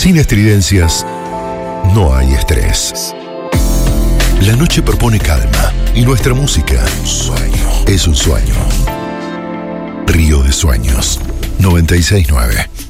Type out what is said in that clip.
Sin estridencias, no hay estrés. La noche propone calma y nuestra música es un sueño. Río de Sueños, 96.9.